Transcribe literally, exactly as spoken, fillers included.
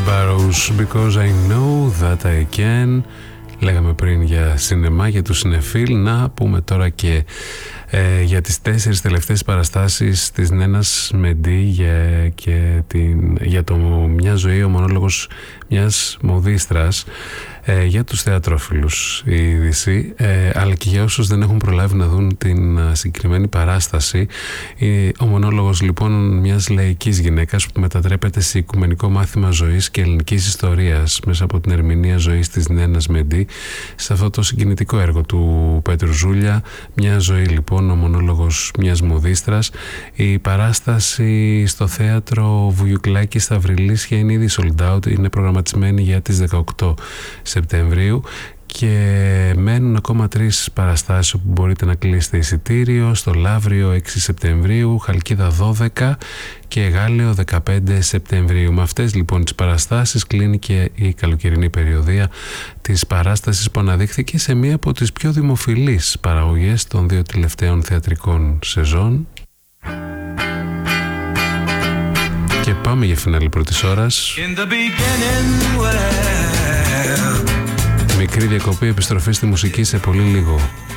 Barrows, Because I Know That I Can. Λέγαμε πριν για σινεμά, για τους συνεφίλ. Να πούμε τώρα και ε, για τις τέσσερις τελευταίες παραστάσεις της Νένας Μεντή για, και την, για το «Μια ζωή, ο μονόλογος μιας μοδίστρας». Ε, για τους θεατρόφιλους η είδηση, ε, αλλά και για όσους δεν έχουν προλάβει να δουν την α, συγκεκριμένη παράσταση. Ε, ο μονόλογος λοιπόν μιας λαϊκής γυναίκας που μετατρέπεται σε οικουμενικό μάθημα ζωής και ελληνικής ιστορίας μέσα από την ερμηνεία ζωής της Νένας Μεντή σε αυτό το συγκινητικό έργο του Πέτρου Ζούλια. Μια ζωή λοιπόν, ο μονόλογος μιας μοδίστρας. Η παράσταση στο θέατρο Βουγιουκλάκη στα Βρυλίσια είναι ήδη sold out, είναι προγραμματισμένη για τις δεκαοκτώ Σεπτεμβρίου και μένουν ακόμα τρεις παραστάσεις όπου μπορείτε να κλείσετε εισιτήριο: στο Λαύριο έξι Σεπτεμβρίου, Χαλκίδα δώδεκα και Γάλεο δεκαπέντε Σεπτεμβρίου. Με αυτές λοιπόν τις παραστάσεις κλείνει και η καλοκαιρινή περιοδία της παράστασης που αναδείχθηκε σε μία από τις πιο δημοφιλείς παραγωγές των δύο τελευταίων θεατρικών σεζόν. Και πάμε για φινάλη πρώτης ώρας. Μικρή διακοπή, επιστροφή στη μουσική σε πολύ λίγο.